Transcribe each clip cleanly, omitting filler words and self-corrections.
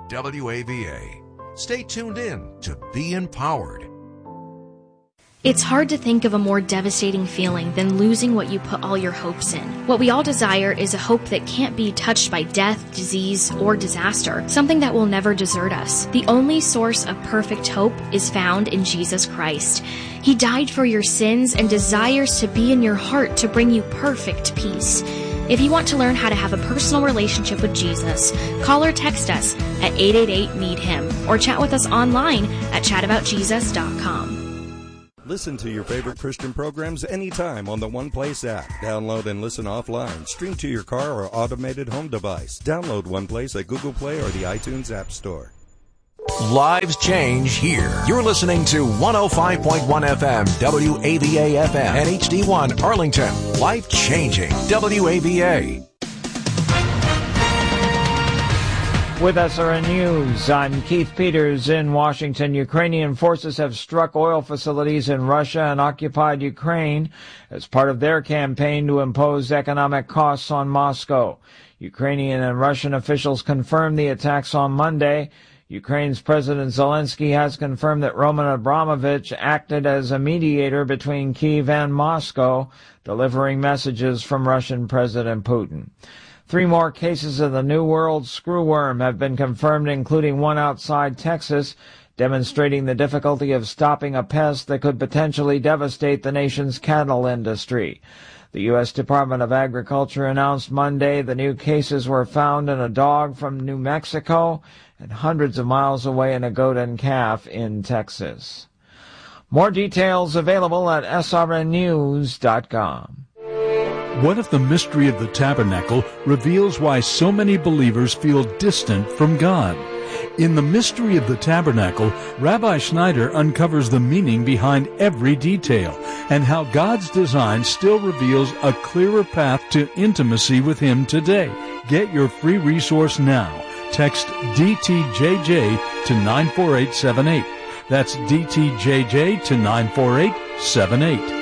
WAVA. Stay tuned in to Be Empowered. It's hard to think of a more devastating feeling than losing what you put all your hopes in. What we all desire is a hope that can't be touched by death, disease, or disaster, something that will never desert us. The only source of perfect hope is found in Jesus Christ. He died for your sins and desires to be in your heart to bring you perfect peace. If you want to learn how to have a personal relationship with Jesus, call or text us at 888-NEED-HIM or chat with us online at chataboutjesus.com. Listen to your favorite Christian programs anytime on the One Place app. Download and listen offline. Stream to your car or automated home device. Download One Place at Google Play or the iTunes App Store. Lives change here. You're listening to 105.1 FM, WAVA FM, and HD1 Arlington. Life changing, WAVA. With SRN News, I'm Keith Peters in Washington. Ukrainian forces have struck oil facilities in Russia and occupied Ukraine as part of their campaign to impose economic costs on Moscow. Ukrainian and Russian officials confirmed the attacks on Monday. Ukraine's President Zelensky has confirmed that Roman Abramovich acted as a mediator between Kyiv and Moscow, delivering messages from Russian President Putin. 3 more cases of the New World screwworm have been confirmed, including one outside Texas, demonstrating the difficulty of stopping a pest that could potentially devastate the nation's cattle industry. The U.S. Department of Agriculture announced Monday the new cases were found in a dog from New Mexico and hundreds of miles away in a goat and calf in Texas. More details available at srnnews.com. What if the mystery of the tabernacle reveals why so many believers feel distant from God? In The Mystery of the Tabernacle, Rabbi Schneider uncovers the meaning behind every detail and how God's design still reveals a clearer path to intimacy with Him today. Get your free resource now. Text DTJJ to 94878. That's DTJJ to 94878.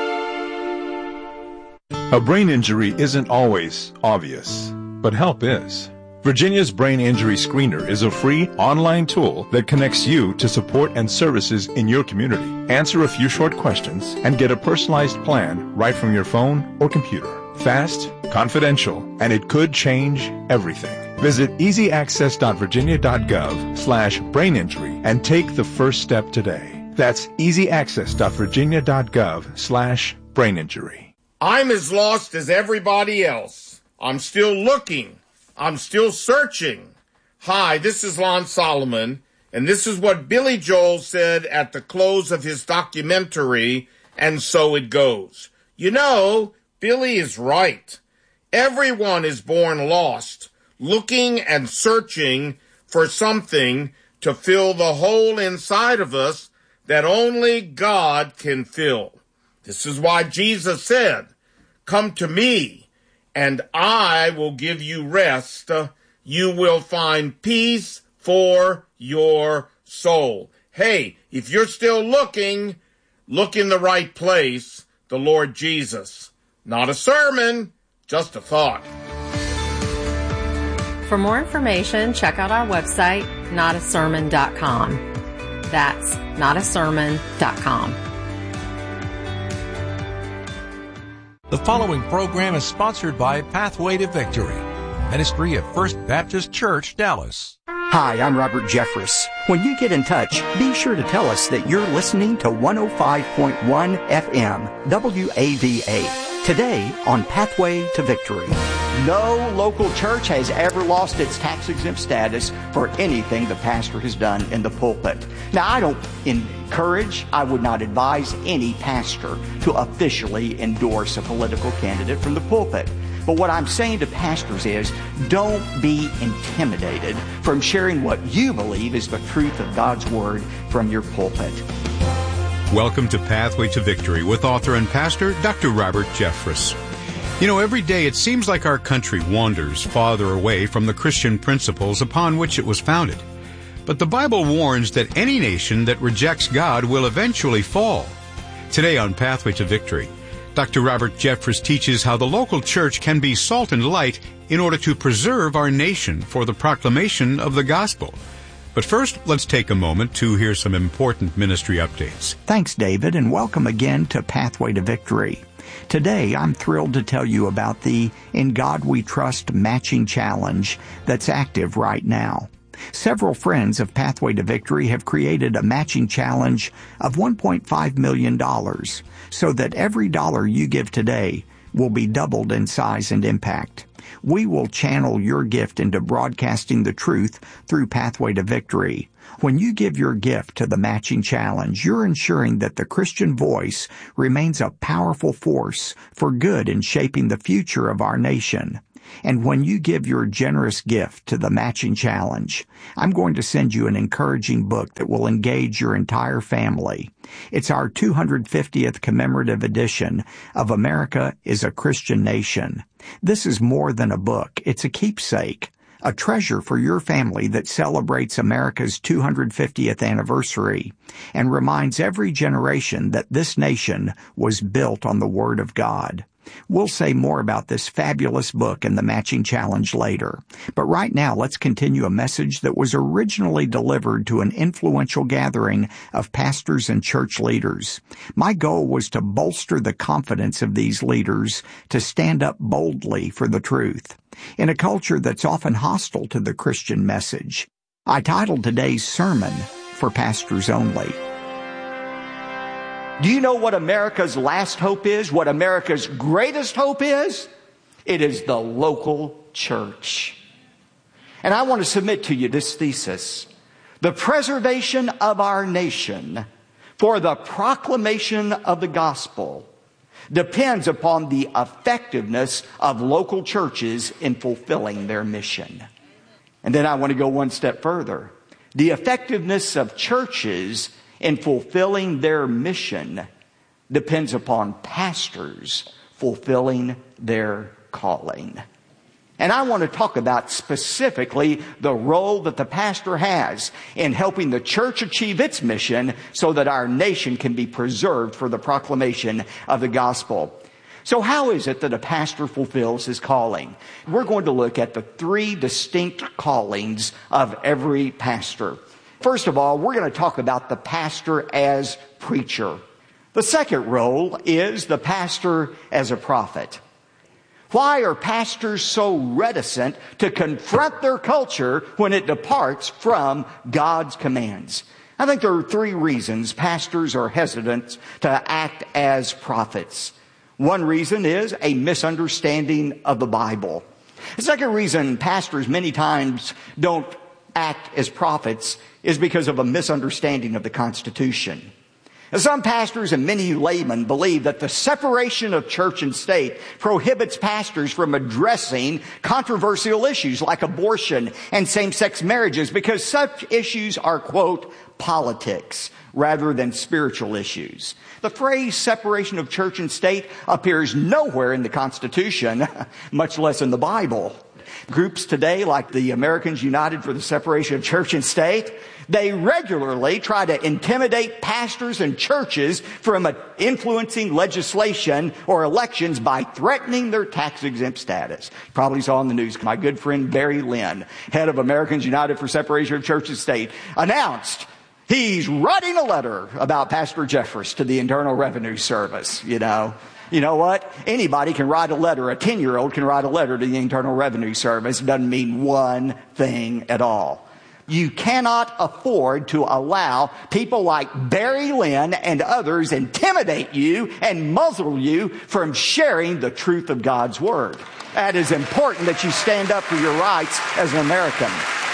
A brain injury isn't always obvious, but help is. Virginia's Brain Injury Screener is a free online tool that connects you to support and services in your community. Answer a few short questions and get a personalized plan right from your phone or computer. Fast, confidential, and it could change everything. Visit easyaccess.virginia.gov/braininjury and take the first step today. That's easyaccess.virginia.gov/braininjury. I'm as lost as everybody else. I'm still looking. I'm still searching. Hi, this is Lon Solomon, and this is what Billy Joel said at the close of his documentary, And So It Goes. You know, Billy is right. Everyone is born lost, looking and searching for something to fill the hole inside of us that only God can fill. This is why Jesus said, "Come to me, and I will give you rest. You will find peace for your soul." Hey, if you're still looking, look in the right place, the Lord Jesus. Not a sermon, just a thought. For more information, check out our website, notasermon.com. That's notasermon.com. The following program is sponsored by Pathway to Victory, ministry of First Baptist Church, Dallas. Hi, I'm Robert Jeffress. When you get in touch, be sure to tell us that you're listening to 105.1 FM WAVA. Today on Pathway to Victory. No local church has ever lost its tax-exempt status for anything the pastor has done in the pulpit. Now, I don't encourage, I would not advise any pastor to officially endorse a political candidate from the pulpit. But what I'm saying to pastors is, don't be intimidated from sharing what you believe is the truth of God's Word from your pulpit. Welcome to Pathway to Victory with author and pastor Dr. Robert Jeffress. You know, every day it seems like our country wanders farther away from the Christian principles upon which it was founded. But the Bible warns that any nation that rejects God will eventually fall. Today on Pathway to Victory, Dr. Robert Jeffress teaches how the local church can be salt and light in order to preserve our nation for the proclamation of the gospel. But first, let's take a moment to hear some important ministry updates. Thanks, David, and welcome again to Pathway to Victory. Today, I'm thrilled to tell you about the In God We Trust Matching Challenge that's active right now. Several friends of Pathway to Victory have created a matching challenge of $1.5 million so that every dollar you give today will be doubled in size and impact. We will channel your gift into broadcasting the truth through Pathway to Victory. When you give your gift to the matching challenge, you're ensuring that the Christian voice remains a powerful force for good in shaping the future of our nation. And when you give your generous gift to the matching challenge, I'm going to send you an encouraging book that will engage your entire family. It's our 250th commemorative edition of America is a Christian Nation. This is more than a book. It's a keepsake, a treasure for your family that celebrates America's 250th anniversary and reminds every generation that this nation was built on the Word of God. We'll say more about this fabulous book and the matching challenge later. But right now, let's continue a message that was originally delivered to an influential gathering of pastors and church leaders. My goal was to bolster the confidence of these leaders to stand up boldly for the truth. In a culture that's often hostile to the Christian message, I titled today's sermon, For Pastors Only. Do you know what America's last hope is? What America's greatest hope is? It is the local church. And I want to submit to you this thesis. The preservation of our nation for the proclamation of the gospel depends upon the effectiveness of local churches in fulfilling their mission. And then I want to go one step further. The effectiveness of churches in fulfilling their mission depends upon pastors fulfilling their calling. And I want to talk about specifically the role that the pastor has in helping the church achieve its mission so that our nation can be preserved for the proclamation of the gospel. So how is it that a pastor fulfills his calling? We're going to look at the three distinct callings of every pastor. First of all, we're going to talk about the pastor as preacher. The second role is the pastor as a prophet. Why are pastors so reticent to confront their culture when it departs from God's commands? I think there are three reasons pastors are hesitant to act as prophets. One reason is a misunderstanding of the Bible. The second reason pastors many times don't act as prophets is because of a misunderstanding of the Constitution. Some pastors and many laymen believe that the separation of church and state prohibits pastors from addressing controversial issues like abortion and same-sex marriages because such issues are, quote, politics rather than spiritual issues. The phrase separation of church and state appears nowhere in the Constitution, much less in the Bible. Groups today, like the Americans United for the Separation of Church and State, they regularly try to intimidate pastors and churches from influencing legislation or elections by threatening their tax-exempt status. You probably saw in the news, my good friend Barry Lynn, head of Americans United for Separation of Church and State, announced he's writing a letter about Pastor Jeffress to the Internal Revenue Service, You know what? Anybody can write a letter. A 10-year-old can write a letter to the Internal Revenue Service. It doesn't mean one thing at all. You cannot afford to allow people like Barry Lynn and others intimidate you and muzzle you from sharing the truth of God's Word. That is important that you stand up for your rights as an American.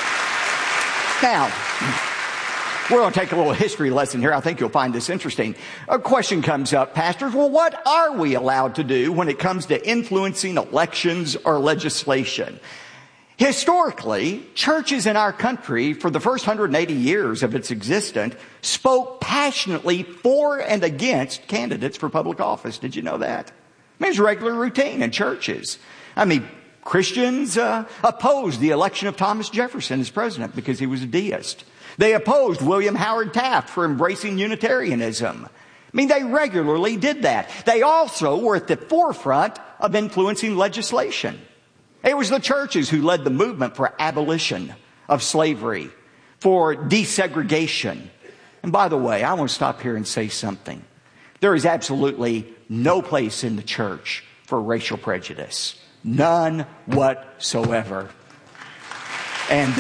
Now, we're going to take a little history lesson here. I think you'll find this interesting. A question comes up, pastors, well, what are we allowed to do when it comes to influencing elections or legislation? Historically, churches in our country, for the first 180 years of its existence, spoke passionately for and against candidates for public office. Did you know that? I mean, it's regular routine in churches. Christians opposed the election of Thomas Jefferson as president because he was a deist. They opposed William Howard Taft for embracing Unitarianism. They regularly did that. They also were at the forefront of influencing legislation. It was the churches who led the movement for abolition of slavery, for desegregation. And by the way, I want to stop here and say something. There is absolutely no place in the church for racial prejudice. None whatsoever. And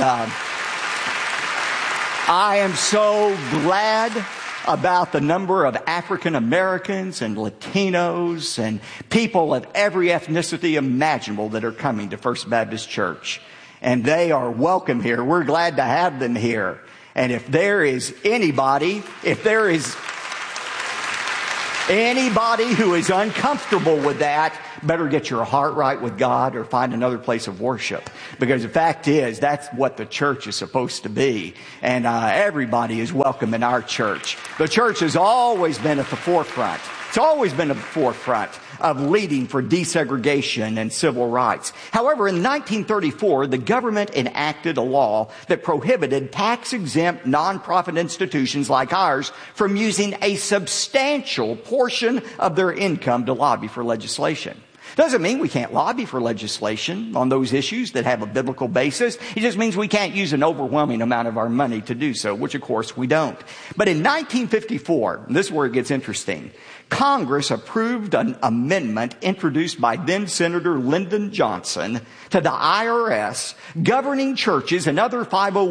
I am so glad about the number of African Americans and Latinos and people of every ethnicity imaginable that are coming to First Baptist Church. And they are welcome here. We're glad to have them here. And if there is anybody who is uncomfortable with that, better get your heart right with God or find another place of worship. Because the fact is, that's what the church is supposed to be. And everybody is welcome in our church. The church has always been at the forefront. It's always been at the forefront of leading for desegregation and civil rights. However, in 1934, the government enacted a law that prohibited tax-exempt nonprofit institutions like ours from using a substantial portion of their income to lobby for legislation. Doesn't mean we can't lobby for legislation on those issues that have a biblical basis. It just means we can't use an overwhelming amount of our money to do so, which of course we don't. But in 1954, and this is where it gets interesting, Congress approved an amendment introduced by then Senator Lyndon Johnson to the IRS governing churches and other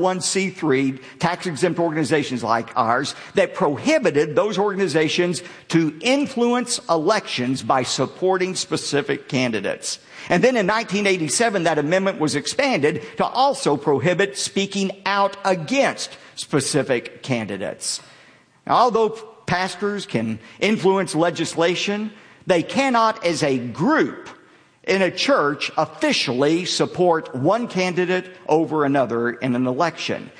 501c3 tax-exempt organizations like ours that prohibited those organizations to influence elections by supporting specific candidates. And then in 1987, that amendment was expanded to also prohibit speaking out against specific candidates. Now, although pastors can influence legislation, they cannot as a group in a church officially support one candidate over another in an election.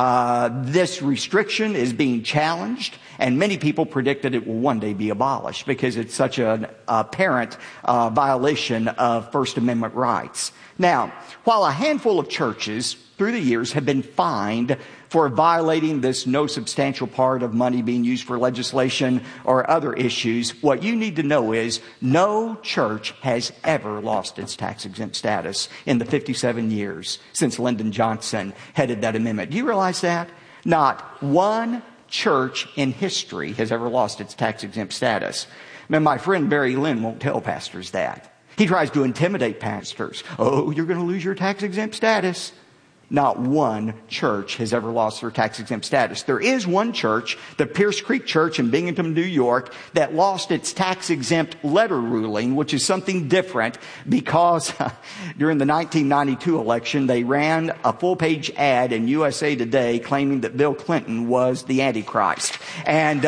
This restriction is being challenged, and many people predict that it will one day be abolished because it's such an apparent violation of First Amendment rights. Now, while a handful of churches through the years have been fined for violating this no substantial part of money being used for legislation or other issues, what you need to know is no church has ever lost its tax-exempt status in the 57 years since Lyndon Johnson headed that amendment. Do you realize that? Not one church in history has ever lost its tax-exempt status. Now, my friend Barry Lynn won't tell pastors that. He tries to intimidate pastors. Oh, you're going to lose your tax-exempt status. Not one church has ever lost their tax-exempt status. There is one church, the Pierce Creek Church in Binghamton, New York, that lost its tax-exempt letter ruling, which is something different because during the 1992 election, they ran a full-page ad in USA Today claiming that Bill Clinton was the Antichrist. And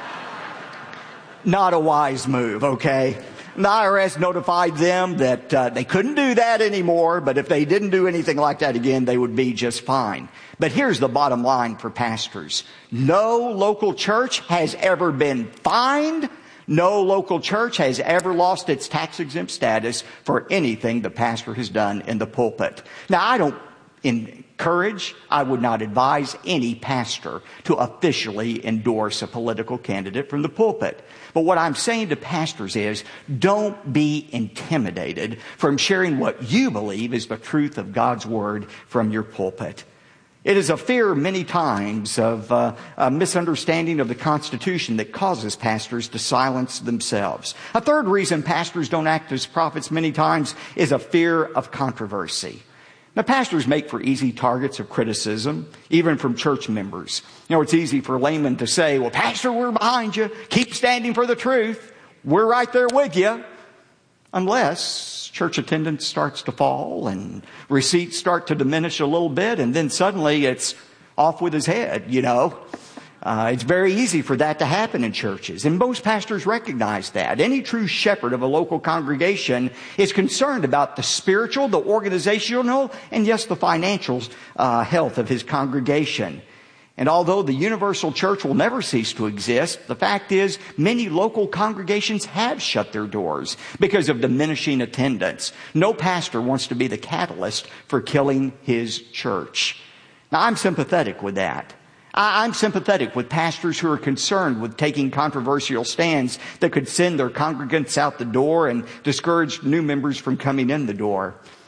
not a wise move, okay? The IRS notified them that they couldn't do that anymore, but if they didn't do anything like that again, they would be just fine. But here's the bottom line for pastors. No local church has ever been fined. No local church has ever lost its tax-exempt status for anything the pastor has done in the pulpit. Now, I don't encourage, I would not advise any pastor to officially endorse a political candidate from the pulpit. But what I'm saying to pastors is, don't be intimidated from sharing what you believe is the truth of God's Word from your pulpit. It is a fear many times of a misunderstanding of the Constitution that causes pastors to silence themselves. A third reason pastors don't act as prophets many times is a fear of controversy. Now, pastors make for easy targets of criticism, even from church members. You know, it's easy for laymen to say, well, Pastor, we're behind you. Keep standing for the truth. We're right there with you. Unless church attendance starts to fall and receipts start to diminish a little bit, and then suddenly it's off with his head, you know. It's very easy for that to happen in churches, and most pastors recognize that. Any true shepherd of a local congregation is concerned about the spiritual, the organizational, and yes, the financial health of his congregation. And although the universal church will never cease to exist, the fact is many local congregations have shut their doors because of diminishing attendance. No pastor wants to be the catalyst for killing his church. Now, I'm sympathetic with that. I'm sympathetic with pastors who are concerned with taking controversial stands that could send their congregants out the door and discourage new members from coming in the door.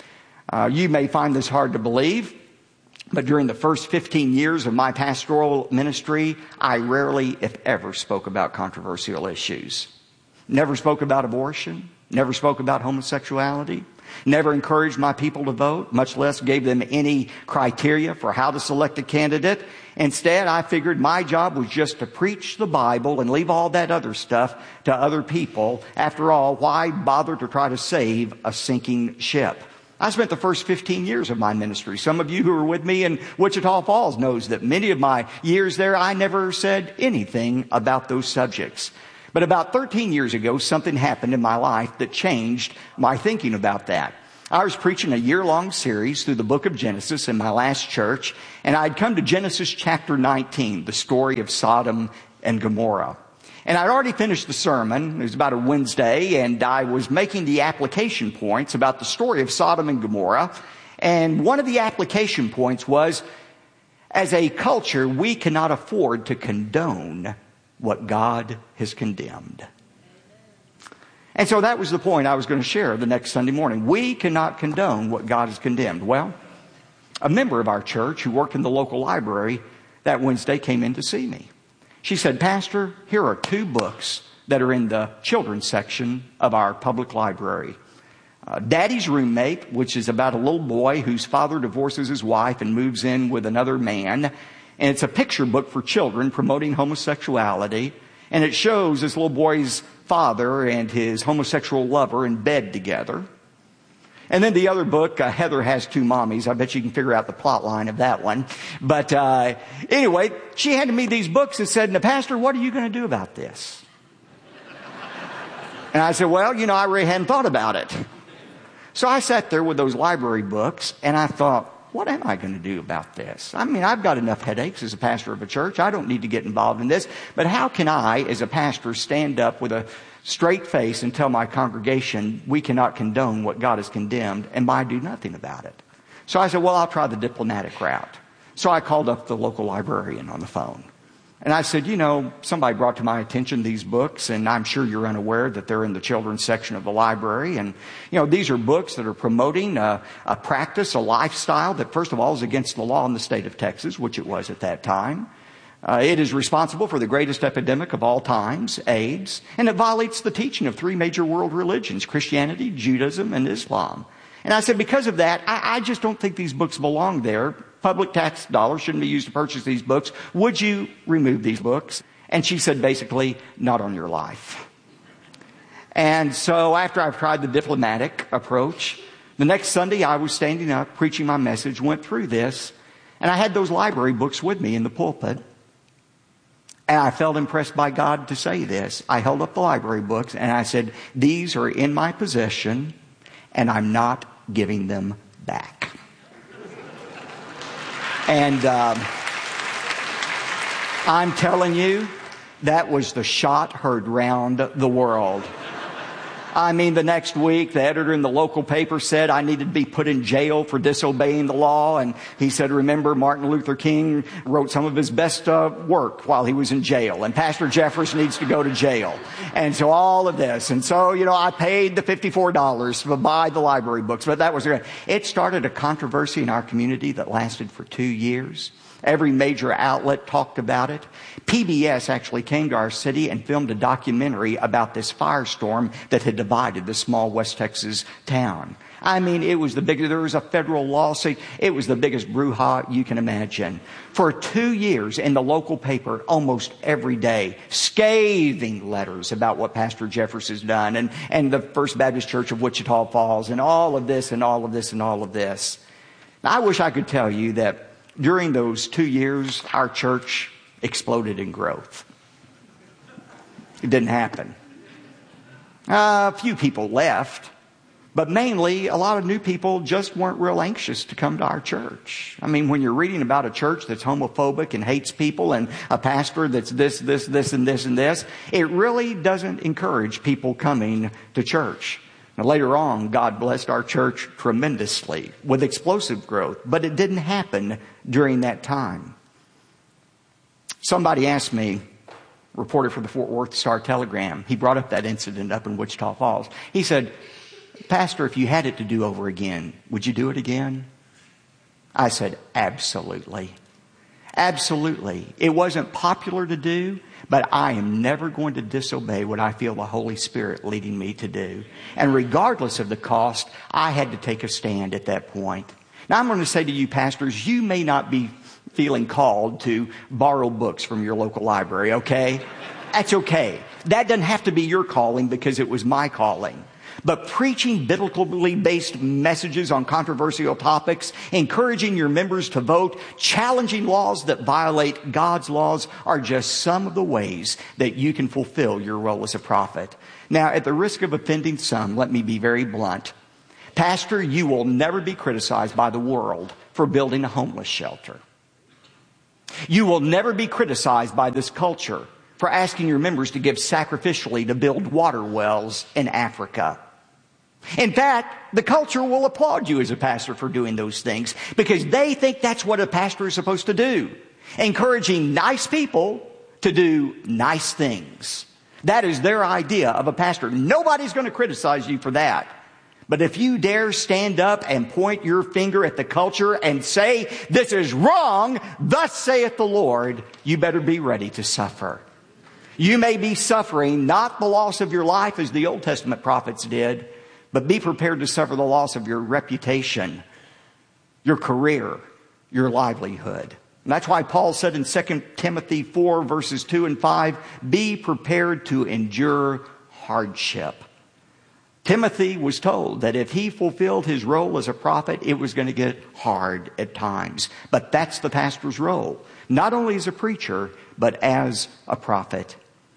You may find this hard to believe, but during the first 15 years of my pastoral ministry, I rarely, if ever, spoke about controversial issues. Never spoke about abortion, never spoke about homosexuality, never encouraged my people to vote, much less gave them any criteria for how to select a candidate. Instead, I figured my job was just to preach the Bible and leave all that other stuff to other people. After all, why bother to try to save a sinking ship? I spent the first 15 years of my ministry. Some of you who were with me in Wichita Falls knows that many of my years there, I never said anything about those subjects. But about 13 years ago, something happened in my life that changed my thinking about that. I was preaching a year-long series through the book of Genesis in my last church, and I'd come to Genesis chapter 19, the story of Sodom and Gomorrah. And I'd already finished the sermon. It was about a Wednesday, and I was making the application points about the story of Sodom and Gomorrah. And one of the application points was, as a culture, we cannot afford to condone what God has condemned. And so that was the point I was going to share the next Sunday morning. We cannot condone what God has condemned. Well, a member of our church who worked in the local library that Wednesday came in to see me. She said, "Pastor, here are 2 books that are in the children's section of our public library. Daddy's Roommate, which is about a little boy whose father divorces his wife and moves in with another man. And it's a picture book for children promoting homosexuality. And it shows this little boy's father and his homosexual lover in bed together. And then the other book, Heather Has Two Mommies. I bet you can figure out the plot line of that one. But anyway, she handed me these books and said, "Now, Pastor, what are you going to do about this?" And I said, "Well, I really hadn't thought about it." So I sat there with those library books, and I thought, what am I going to do about this? I mean, I've got enough headaches as a pastor of a church. I don't need to get involved in this. But how can I, as a pastor, stand up with a straight face and tell my congregation we cannot condone what God has condemned, and I do nothing about it? So I said, well, I'll try the diplomatic route. So I called up the local librarian on the phone. And I said, somebody brought to my attention these books, and I'm sure you're unaware that they're in the children's section of the library. And, these are books that are promoting a practice, a lifestyle that, first of all, is against the law in the state of Texas, which it was at that time. It is responsible for the greatest epidemic of all times, AIDS, and it violates the teaching of 3 major world religions, Christianity, Judaism, and Islam. And I said, because of that, I just don't think these books belong there. Public tax dollars shouldn't be used to purchase these books. Would you remove these books? And she said, basically, not on your life. And so after I've tried the diplomatic approach, the next Sunday I was standing up, preaching my message, went through this, and I had those library books with me in the pulpit. And I felt impressed by God to say this. I held up the library books and I said, these are in my possession, and I'm not giving them back. And I'm telling you, that was the shot heard round the world. I mean, the next week, the editor in the local paper said I needed to be put in jail for disobeying the law. And he said, remember, Martin Luther King wrote some of his best work while he was in jail. And Pastor Jeffress needs to go to jail. And so all of this. And so, I paid the $54 to buy the library books. But that was it started a controversy in our community that lasted for 2 years. Every major outlet talked about it. PBS actually came to our city and filmed a documentary about this firestorm that had divided the small West Texas town. I mean, it was there was a federal lawsuit. It was the biggest brouhaha you can imagine. For 2 years in the local paper, almost every day, scathing letters about what Pastor Jeffress has done and the First Baptist Church of Wichita Falls and all of this and all of this and all of this. Now, I wish I could tell you that during those 2 years, our church exploded in growth. It didn't happen. A few people left, but mainly a lot of new people just weren't real anxious to come to our church. I mean, when you're reading about a church that's homophobic and hates people and a pastor that's this, and this, it really doesn't encourage people coming to church. Now, later on, God blessed our church tremendously with explosive growth, but it didn't happen during that time. Somebody asked me, reporter for the Fort Worth Star-Telegram, he brought up that incident up in Wichita Falls. He said, Pastor, if you had it to do over again, would you do it again? I said, absolutely. Absolutely. It wasn't popular to do, but I am never going to disobey what I feel the Holy Spirit leading me to do. And regardless of the cost, I had to take a stand at that point. Now I'm going to say to you, pastors, you may not be feeling called to borrow books from your local library, okay? That's okay. That doesn't have to be your calling because it was my calling. But preaching biblically based messages on controversial topics, encouraging your members to vote, challenging laws that violate God's laws are just some of the ways that you can fulfill your role as a prophet. Now, at the risk of offending some, let me be very blunt. Pastor, you will never be criticized by the world for building a homeless shelter. You will never be criticized by this culture for asking your members to give sacrificially to build water wells in Africa. In fact, the culture will applaud you as a pastor for doing those things because they think that's what a pastor is supposed to do. Encouraging nice people to do nice things. That is their idea of a pastor. Nobody's going to criticize you for that. But if you dare stand up and point your finger at the culture and say, this is wrong, thus saith the Lord, you better be ready to suffer. You may be suffering not the loss of your life as the Old Testament prophets did, but be prepared to suffer the loss of your reputation, your career, your livelihood. And that's why Paul said in 2 Timothy 4 verses 2 and 5, be prepared to endure hardship. Timothy was told that if he fulfilled his role as a prophet, it was going to get hard at times. But that's the pastor's role, not only as a preacher, but as a prophet.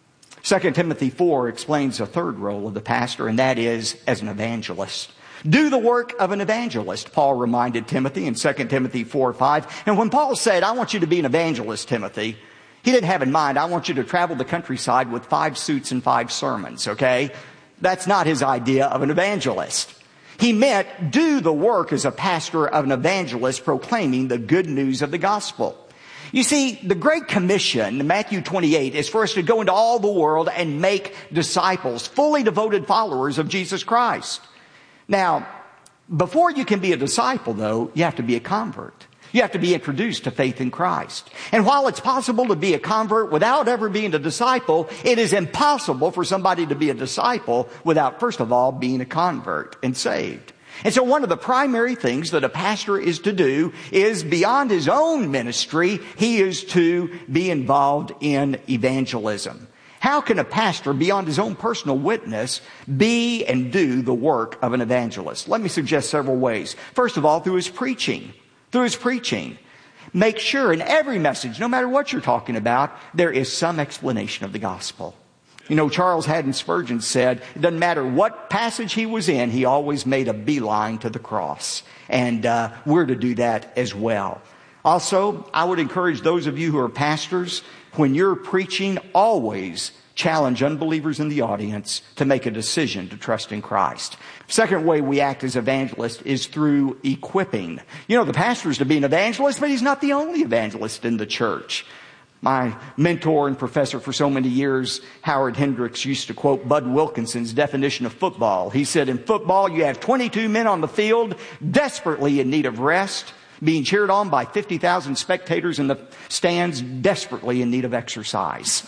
2 Timothy 4 explains a third role of the pastor, and that is as an evangelist. Do the work of an evangelist, Paul reminded Timothy in 2 Timothy 4:5. And when Paul said, I want you to be an evangelist, Timothy, he didn't have in mind, I want you to travel the countryside with 5 suits and 5 sermons, okay? That's not his idea of an evangelist. He meant do the work as a pastor of an evangelist proclaiming the good news of the gospel. You see, the Great Commission, Matthew 28, is for us to go into all the world and make disciples, fully devoted followers of Jesus Christ. Now, before you can be a disciple, though, you have to be a convert. You have to be introduced to faith in Christ. And while it's possible to be a convert without ever being a disciple, it is impossible for somebody to be a disciple without, first of all, being a convert and saved. And so one of the primary things that a pastor is to do is beyond his own ministry, he is to be involved in evangelism. How can a pastor, beyond his own personal witness, be and do the work of an evangelist? Let me suggest several ways. First of all, through his preaching. Through his preaching. Make sure in every message, no matter what you're talking about, there is some explanation of the gospel. You know, Charles Haddon Spurgeon said, it doesn't matter what passage he was in, he always made a beeline to the cross. And we're to do that as well. Also, I would encourage those of you who are pastors, when you're preaching, always challenge unbelievers in the audience to make a decision to trust in Christ. Second way we act as evangelists is through equipping. You know, the pastor is to be an evangelist, but he's not the only evangelist in the church. My mentor and professor for so many years, Howard Hendricks, used to quote Bud Wilkinson's definition of football. He said, in football, you have 22 men on the field, desperately in need of rest, being cheered on by 50,000 spectators in the stands, desperately in need of exercise.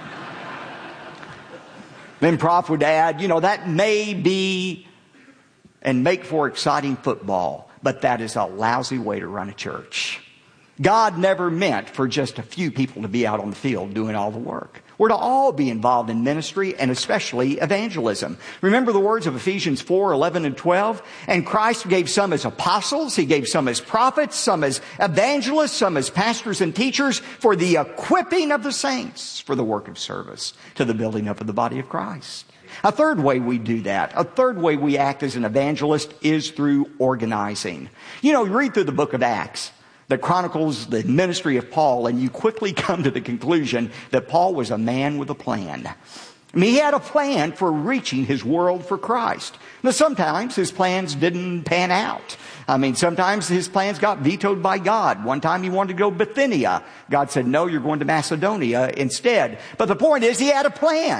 Then Prof would add, you know, that may be and make for exciting football, but that is a lousy way to run a church. God never meant for just a few people to be out on the field doing all the work. We're to all be involved in ministry and especially evangelism. Remember the words of Ephesians 4:11 and 12? And Christ gave some as apostles, He gave some as prophets, some as evangelists, some as pastors and teachers for the equipping of the saints for the work of service to the building up of the body of Christ. A third way we do that, a third way we act as an evangelist is through organizing. You know, you read through the book of Acts that chronicles the ministry of Paul, and you quickly come to the conclusion that Paul was a man with a plan. I mean, he had a plan for reaching his world for Christ. Now, sometimes his plans didn't pan out. I mean, sometimes his plans got vetoed by God. One time he wanted to go Bithynia. God said, no, you're going to Macedonia instead. But the point is, he had a plan.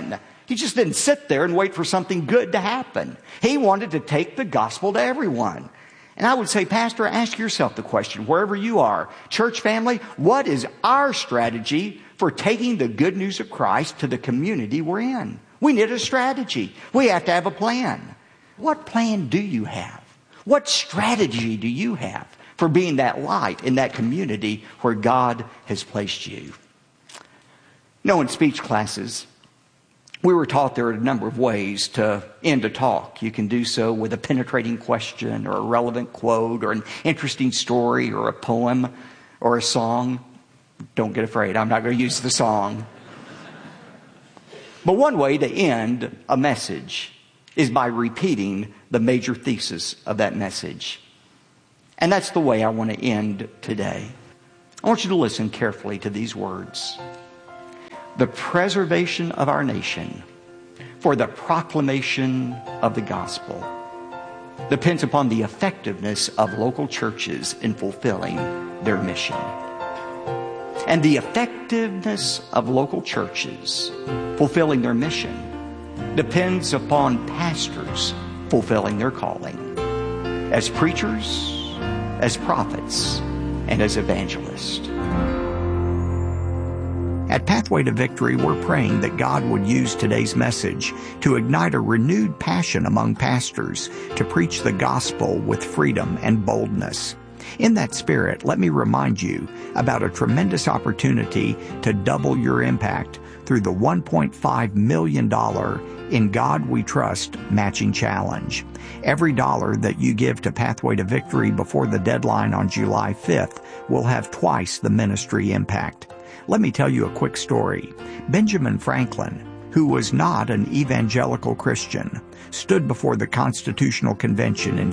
He just didn't sit there and wait for something good to happen. He wanted to take the gospel to everyone. And I would say, Pastor, ask yourself the question, wherever you are, church family, what is our strategy for taking the good news of Christ to the community we're in? We need a strategy. We have to have a plan. What plan do you have? What strategy do you have for being that light in that community where God has placed you? In speech classes, we were taught there are a number of ways to end a talk. You can do so with a penetrating question or a relevant quote or an interesting story or a poem or a song. Don't get afraid, I'm not going to use the song. But one way to end a message is by repeating the major thesis of that message. And that's the way I want to end today. I want you to listen carefully to these words. The preservation of our nation for the proclamation of the gospel depends upon the effectiveness of local churches in fulfilling their mission. And the effectiveness of local churches fulfilling their mission depends upon pastors fulfilling their calling as preachers, as prophets, and as evangelists. At Pathway to Victory, we're praying that God would use today's message to ignite a renewed passion among pastors to preach the gospel with freedom and boldness. In that spirit, let me remind you about a tremendous opportunity to double your impact through the $1.5 million In God We Trust matching challenge. Every dollar that you give to Pathway to Victory before the deadline on July 5th will have twice the ministry impact. Let me tell you a quick story. Benjamin Franklin, who was not an evangelical Christian, stood before the Constitutional Convention in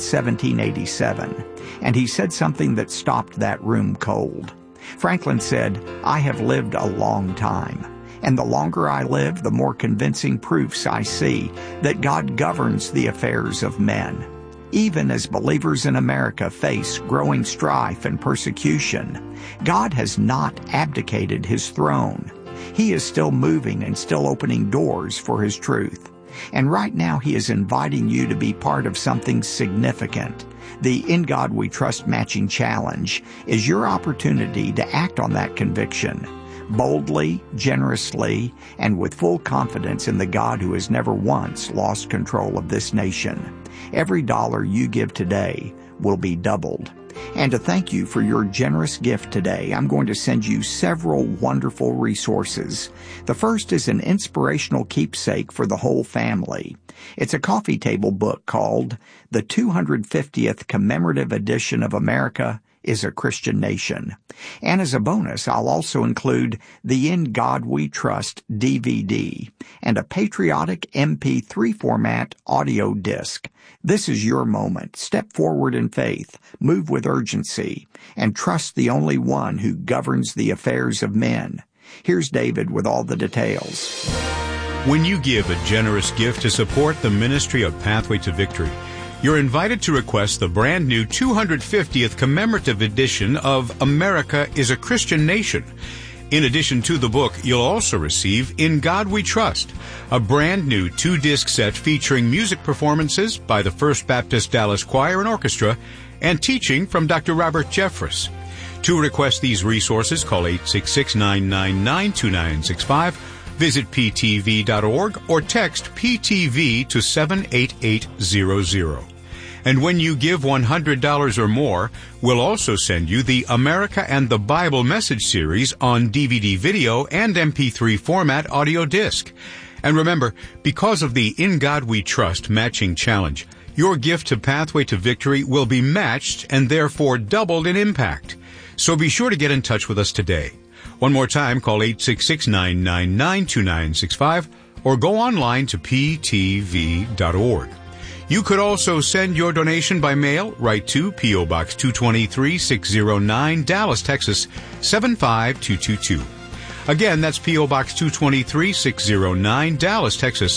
1787, and he said something that stopped that room cold. Franklin said, "I have lived a long time, and the longer I live, the more convincing proofs I see that God governs the affairs of men. Even as believers in America face growing strife and persecution, God has not abdicated His throne. He is still moving and still opening doors for His truth. And right now He is inviting you to be part of something significant. The In God We Trust Matching Challenge is your opportunity to act on that conviction, boldly, generously, and with full confidence in the God who has never once lost control of this nation. Every dollar you give today will be doubled. And to thank you for your generous gift today, I'm going to send you several wonderful resources. The first is an inspirational keepsake for the whole family. It's a coffee table book called The 250th Commemorative Edition of America is a Christian Nation. And as a bonus, I'll also include the In God We Trust DVD and a patriotic MP3 format audio disc. This is your moment. Step forward in faith, move with urgency, and trust the only one who governs the affairs of men. Here's David with all the details. When you give a generous gift to support the ministry of Pathway to Victory, you're invited to request the brand new 250th commemorative edition of America is a Christian Nation. In addition to the book, you'll also receive In God We Trust, a brand new 2-disc set featuring music performances by the First Baptist Dallas Choir and Orchestra and teaching from Dr. Robert Jeffress. To request these resources, call 866-999-2965, visit ptv.org, or text PTV to 78800. And when you give $100 or more, we'll also send you the America and the Bible Message Series on DVD video and MP3 format audio disc. And remember, because of the In God We Trust matching challenge, your gift to Pathway to Victory will be matched and therefore doubled in impact. So be sure to get in touch with us today. One more time, call 866-999-2965 or go online to ptv.org. You could also send your donation by mail right to P.O. Box 223-609, Dallas, Texas, 75222. Again, that's P.O. Box 223-609, Dallas, Texas,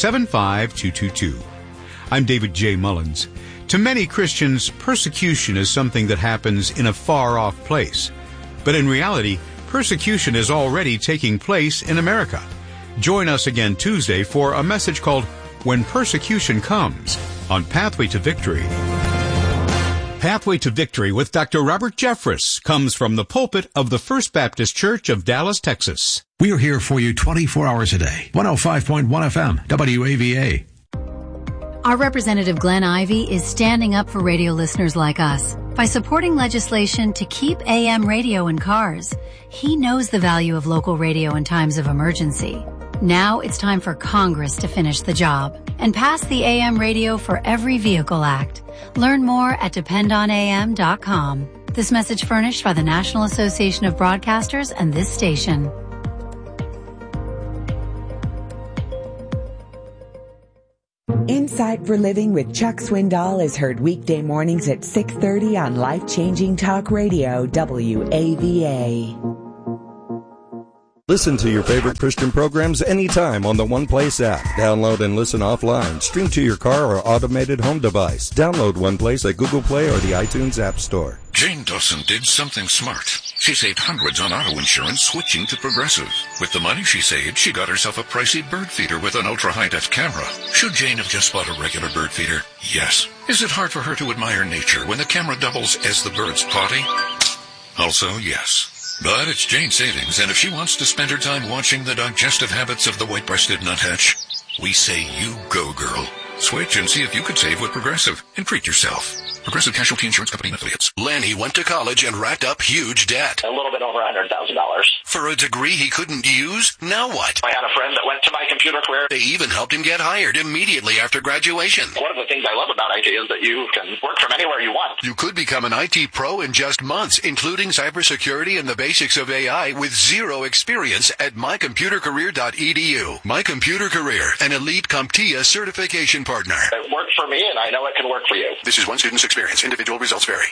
75222. I'm David J. Mullins. To many Christians, persecution is something that happens in a far-off place. But in reality, persecution is already taking place in America. Join us again Tuesday for a message called When Persecution Comes on Pathway to Victory. Pathway to Victory with Dr. Robert Jeffress comes from the pulpit of the First Baptist Church of Dallas, Texas. We are here for you 24 hours a day. 105.1 FM, WAVA. Our representative Glenn Ivey is standing up for radio listeners like us by supporting legislation to keep AM radio in cars. He knows the value of local radio in times of emergency. Now it's time for Congress to finish the job and pass the AM Radio for Every Vehicle Act. Learn more at dependonam.com. This message furnished by the National Association of Broadcasters and this station. Insight for Living with Chuck Swindoll is heard weekday mornings at 6:30 on Life Changing Talk Radio, WAVA. Listen to your favorite Christian programs anytime on the One Place app. Download and listen offline. Stream to your car or automated home device. Download One Place at Google Play or the iTunes App Store. Jane Dawson did something smart. She saved hundreds on auto insurance switching to Progressive. With the money she saved, she got herself a pricey bird feeder with an ultra-high-def camera. Should Jane have just bought a regular bird feeder? Yes. Is it hard for her to admire nature when the camera doubles as the bird's potty? Also, yes. But it's Jane's savings, and if she wants to spend her time watching the digestive habits of the white-breasted nuthatch, we say you go, girl. Switch and see if you could save with Progressive and treat yourself. Progressive Casualty Insurance Company and Affiliates. Lanny went to college and racked up huge debt. A little bit over $100,000. For a degree he couldn't use? Now what? I had a friend that went to my computer career. They even helped him get hired immediately after graduation. One of the things I love about IT is that you can work from anywhere you want. You could become an IT pro in just months, including cybersecurity and the basics of AI with zero experience at mycomputercareer.edu. My Computer Career, an elite CompTIA certification partner. It worked for me, and I know it can work for you. This is one student's experience. Individual results vary.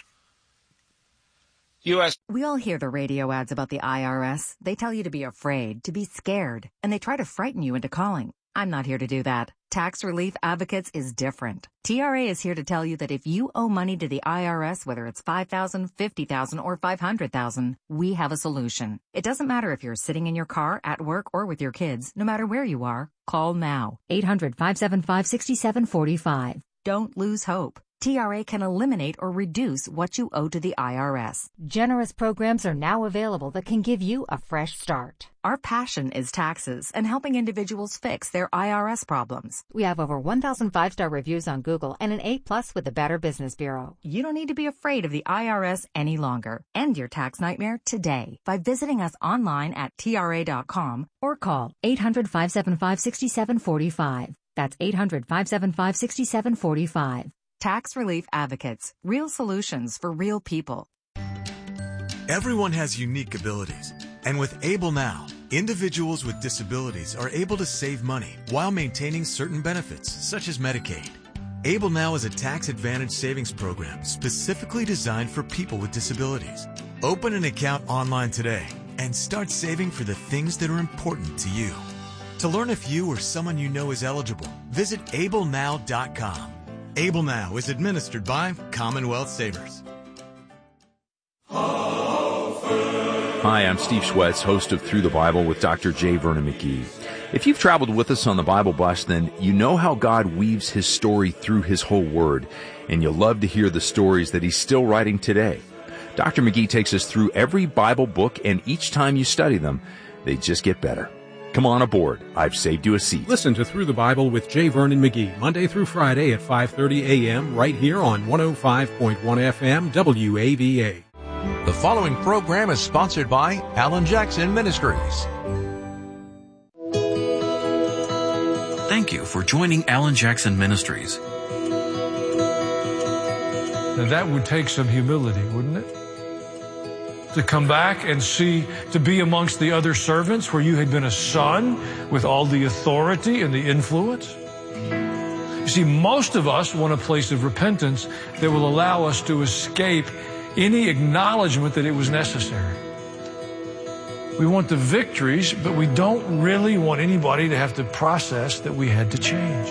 We all hear the radio ads about the IRS. They tell you to be afraid, to be scared, and they try to frighten you into calling. I'm not here to do that. Tax Relief Advocates is different. TRA is here to tell you that if you owe money to the IRS, whether it's $5,000, $50,000, or $500,000, we have a solution. It doesn't matter if you're sitting in your car, at work, or with your kids. No matter where you are, call now. 800-575-6745. Don't lose hope. TRA can eliminate or reduce what you owe to the IRS. Generous programs are now available that can give you a fresh start. Our passion is taxes and helping individuals fix their IRS problems. We have over 1,000 5-star reviews on Google and an A+ with the Better Business Bureau. You don't need to be afraid of the IRS any longer. End your tax nightmare today by visiting us online at TRA.com or call 800-575-6745. That's 800-575-6745. Tax Relief Advocates. Real solutions for real people. Everyone has unique abilities. And with Able Now, individuals with disabilities are able to save money while maintaining certain benefits, such as Medicaid. Able Now is a tax-advantaged savings program specifically designed for people with disabilities. Open an account online today and start saving for the things that are important to you. To learn if you or someone you know is eligible, visit ablenow.com. Able Now is administered by Commonwealth Savers. Hi, I'm Steve Schwetz, host of Through the Bible with Dr. J. Vernon McGee. If you've traveled with us on the Bible Bus, then you know how God weaves His story through His whole Word, and you'll love to hear the stories that He's still writing today. Dr. McGee takes us through every Bible book, and each time you study them, they just get better. Come on aboard. I've saved you a seat. Listen to Through the Bible with J. Vernon McGee, Monday through Friday at 5:30 a.m. right here on 105.1 FM WAVA. The following program is sponsored by Alan Jackson Ministries. Thank you for joining Alan Jackson Ministries. Now that would take some humility, wouldn't it? To come back and see, to be amongst the other servants where you had been a son with all the authority and the influence. You see, most of us want a place of repentance that will allow us to escape any acknowledgement that it was necessary. We want the victories, but we don't really want anybody to have to process that we had to change.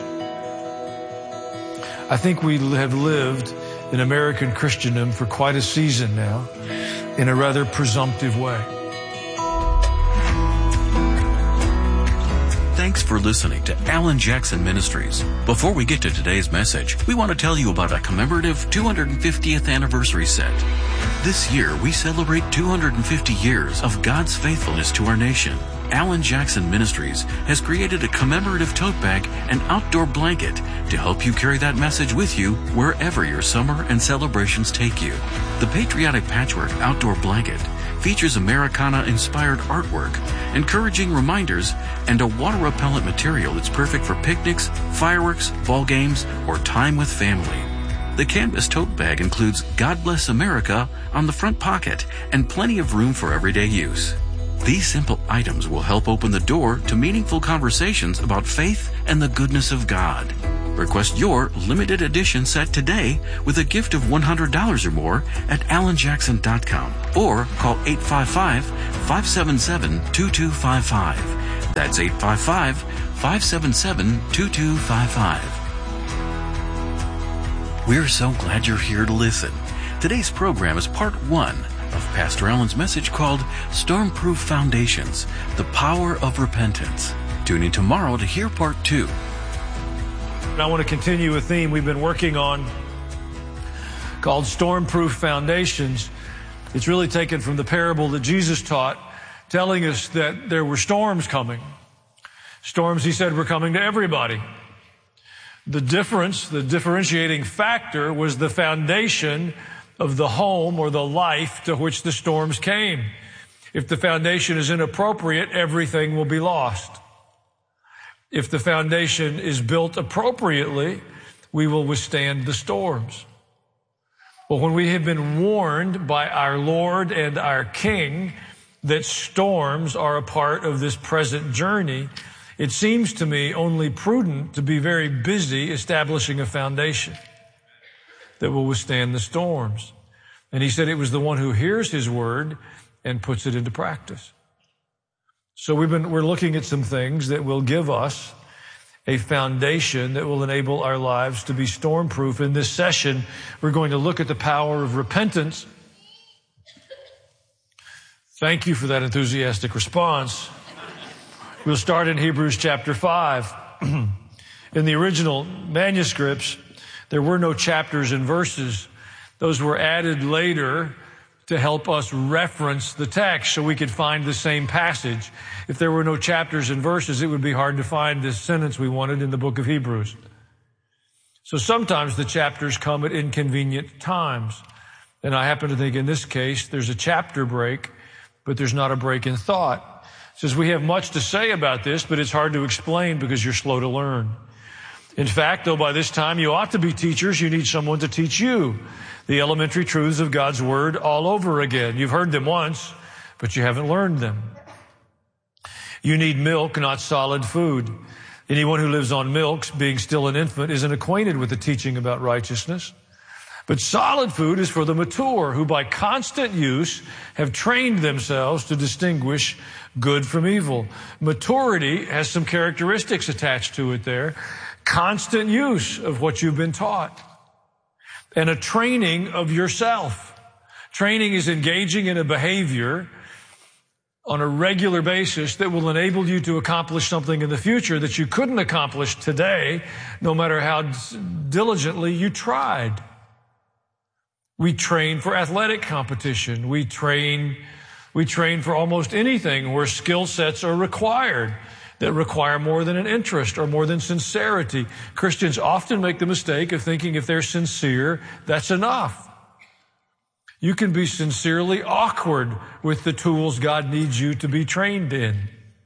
I think we have lived in American Christendom for quite a season now, in a rather presumptive way. Thanks for listening to Alan Jackson Ministries. Before we get to today's message, we want to tell you about a commemorative 250th anniversary set. This year, we celebrate 250 years of God's faithfulness to our nation. Alan Jackson Ministries has created a commemorative tote bag and outdoor blanket to help you carry that message with you wherever your summer and celebrations take you. The Patriotic Patchwork Outdoor Blanket features Americana-inspired artwork, encouraging reminders, and a water-repellent material that's perfect for picnics, fireworks, ball games, or time with family. The canvas tote bag includes God Bless America on the front pocket and plenty of room for everyday use. These simple items will help open the door to meaningful conversations about faith and the goodness of God. Request your limited edition set today with a gift of $100 or more at alanjackson.com or call 855-577-2255. That's 855-577-2255. We're so glad you're here to listen. Today's program is part 1 of Pastor Alan's message called Stormproof Foundations, the Power of Repentance. Tune in tomorrow to hear part 2. I want to continue a theme we've been working on called Stormproof Foundations. It's really taken from the parable that Jesus taught, telling us that there were storms coming. Storms, he said, were coming to everybody. The differentiating factor was the foundation of the home or the life to which the storms came. If the foundation is inappropriate, everything will be lost. If the foundation is built appropriately, we will withstand the storms. Well, when we have been warned by our Lord and our King that storms are a part of this present journey, it seems to me only prudent to be very busy establishing a foundation that will withstand the storms. And he said it was the one who hears his word and puts it into practice. So we're looking at some things that will give us a foundation that will enable our lives to be stormproof. In this session, we're going to look at the power of repentance. Thank you for that enthusiastic response. We'll start in Hebrews chapter 5. In the original manuscripts, there were no chapters and verses. Those were added later to help us reference the text so we could find the same passage. If there were no chapters and verses, it would be hard to find this sentence we wanted in the book of Hebrews. So sometimes the chapters come at inconvenient times. And I happen to think in this case, there's a chapter break, but there's not a break in thought. It says we have much to say about this, but it's hard to explain because you're slow to learn. In fact, though by this time you ought to be teachers, you need someone to teach you the elementary truths of God's Word all over again. You've heard them once, but you haven't learned them. You need milk, not solid food. Anyone who lives on milk, being still an infant, isn't acquainted with the teaching about righteousness. But solid food is for the mature, who by constant use have trained themselves to distinguish good from evil. Maturity has some characteristics attached to it there. Constant use of what you've been taught. And a training of yourself. Training is engaging in a behavior on a regular basis that will enable you to accomplish something in the future that you couldn't accomplish today, no matter how diligently you tried. We train for athletic competition. We train for almost anything where skill sets are required that require more than an interest or more than sincerity. Christians often make the mistake of thinking if they're sincere, that's enough. You can be sincerely awkward with the tools God needs you to be trained in.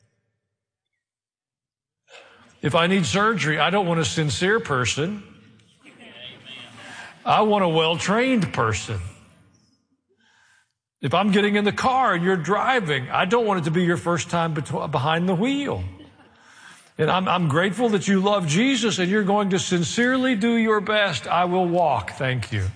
If I need surgery, I don't want a sincere person. I want a well-trained person. If I'm getting in the car and you're driving, I don't want it to be your first time behind the wheel. And I'm grateful that you love Jesus and you're going to sincerely do your best. I will walk. Thank you.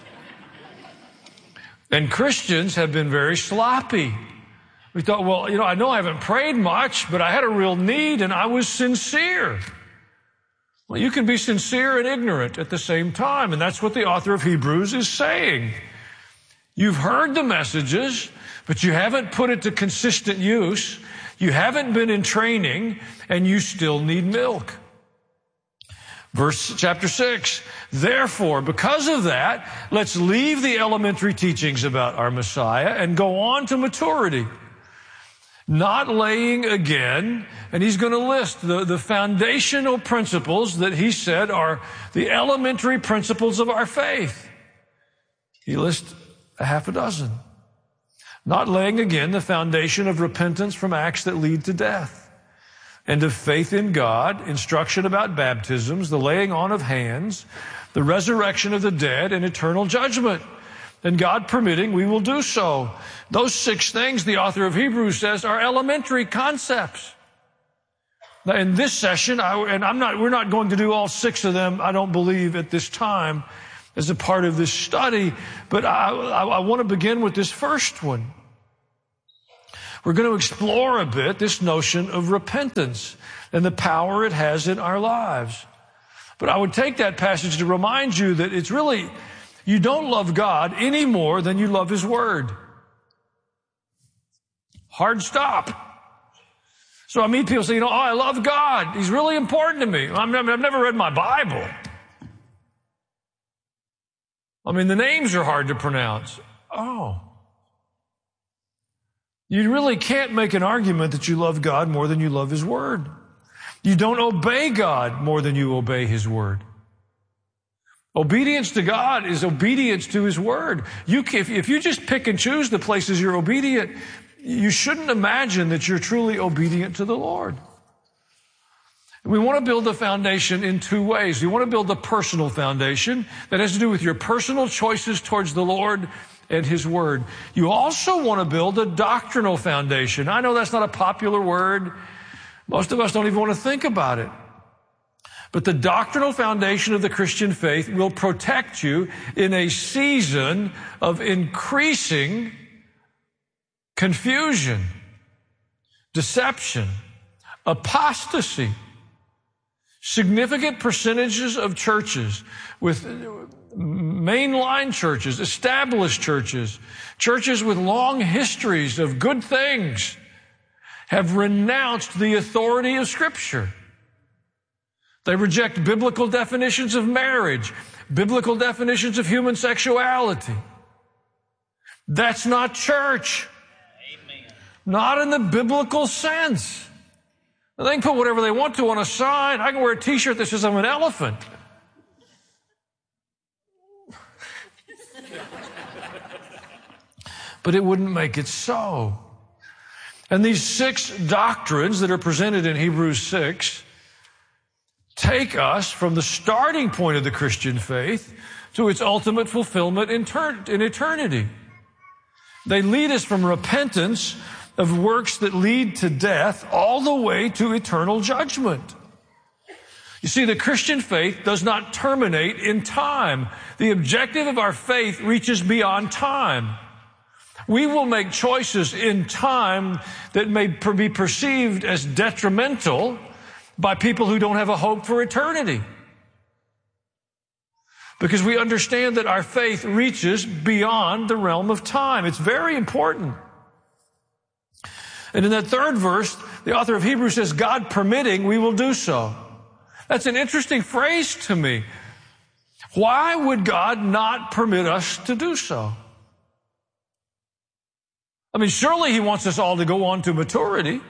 And Christians have been very sloppy. We thought, well, I know I haven't prayed much, but I had a real need and I was sincere. Well, you can be sincere and ignorant at the same time. And that's what the author of Hebrews is saying. You've heard the messages, but you haven't put it to consistent use. You haven't been in training, and you still need milk. Chapter 6, therefore, because of that, let's leave the elementary teachings about our Messiah and go on to maturity. Not laying again, and he's going to list the foundational principles that he said are the elementary principles of our faith. He lists a half a dozen. Not laying again the foundation of repentance from acts that lead to death, and of faith in God, instruction about baptisms, the laying on of hands, the resurrection of the dead, and eternal judgment. And God permitting, we will do so. Those 6 things, the author of Hebrews says, are elementary concepts. Now, in this session, we're not going to do all 6 of them, I don't believe, at this time as a part of this study, but I want to begin with this first one. We're going to explore a bit this notion of repentance and the power it has in our lives. But I would take that passage to remind you that it's really, you don't love God any more than you love His Word. Hard stop. So I meet people say, I love God. He's really important to me. I've never read my Bible. The names are hard to pronounce. Oh. You really can't make an argument that you love God more than you love His Word. You don't obey God more than you obey His Word. Obedience to God is obedience to His Word. If you just pick and choose the places you're obedient, you shouldn't imagine that you're truly obedient to the Lord. We want to build a foundation in 2 ways. We want to build a personal foundation that has to do with your personal choices towards the Lord and His Word. You also want to build a doctrinal foundation. I know that's not a popular word. Most of us don't even want to think about it. But the doctrinal foundation of the Christian faith will protect you in a season of increasing confusion, deception, apostasy. Significant percentages of churches with mainline churches, established churches, churches with long histories of good things have renounced the authority of Scripture. They reject biblical definitions of marriage, biblical definitions of human sexuality. That's not church. Amen. Not in the biblical sense. They can put whatever they want to on a sign. I can wear a t-shirt that says I'm an elephant. But it wouldn't make it so. And these 6 doctrines that are presented in Hebrews 6 take us from the starting point of the Christian faith to its ultimate fulfillment in eternity. They lead us from repentance of works that lead to death all the way to eternal judgment. You see, the Christian faith does not terminate in time. The objective of our faith reaches beyond time. We will make choices in time that may be perceived as detrimental by people who don't have a hope for eternity. Because we understand that our faith reaches beyond the realm of time. It's very important. And in that 3rd verse, the author of Hebrews says, God permitting, we will do so. That's an interesting phrase to me. Why would God not permit us to do so? Surely He wants us all to go on to maturity.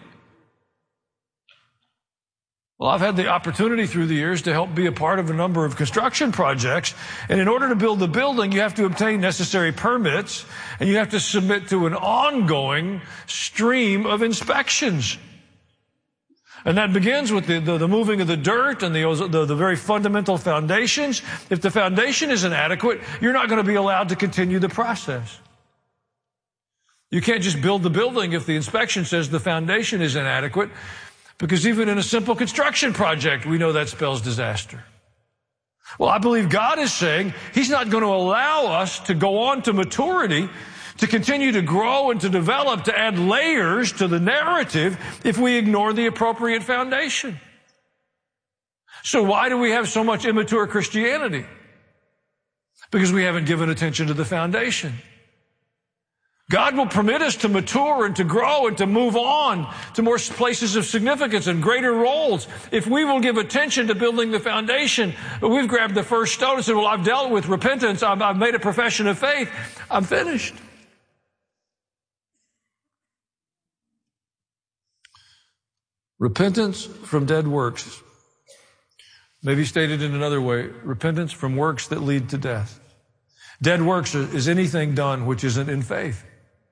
Well, I've had the opportunity through the years to help be a part of a number of construction projects. And in order to build the building, you have to obtain necessary permits, and you have to submit to an ongoing stream of inspections. And that begins with the moving of the dirt and the very fundamental foundations. If the foundation is inadequate, you're not going to be allowed to continue the process. You can't just build the building if the inspection says the foundation is inadequate, because even in a simple construction project, we know that spells disaster. Well, I believe God is saying He's not going to allow us to go on to maturity, to continue to grow and to develop, to add layers to the narrative if we ignore the appropriate foundation. So why do we have so much immature Christianity? Because we haven't given attention to the foundation. God will permit us to mature and to grow and to move on to more places of significance and greater roles if we will give attention to building the foundation. But we've grabbed the first stone and said, well, I've dealt with repentance. I've made a profession of faith. I'm finished. Repentance from dead works. Maybe stated in another way, repentance from works that lead to death. Dead works is anything done which isn't in faith.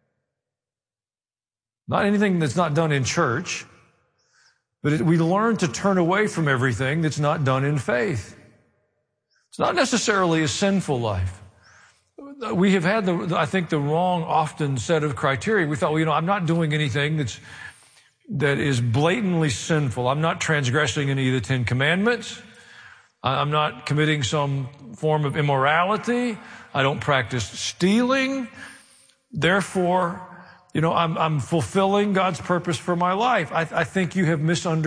Not anything that's not done in church, but we learn to turn away from everything that's not done in faith. It's not necessarily a sinful life. We have had, I think, the wrong often set of criteria. We thought, well, I'm not doing anything that is blatantly sinful. I'm not transgressing any of the 10 Commandments. I'm not committing some form of immorality. I don't practice stealing. Therefore, I'm fulfilling God's purpose for my life. I think you have misunderstood